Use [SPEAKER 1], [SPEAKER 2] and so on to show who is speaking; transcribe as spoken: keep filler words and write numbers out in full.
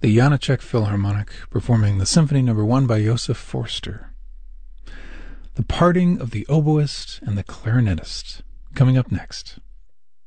[SPEAKER 1] the Janáček Philharmonic performing the Symphony Number One by Josef Forster. The Parting of the Oboist and the Clarinetist, coming up next.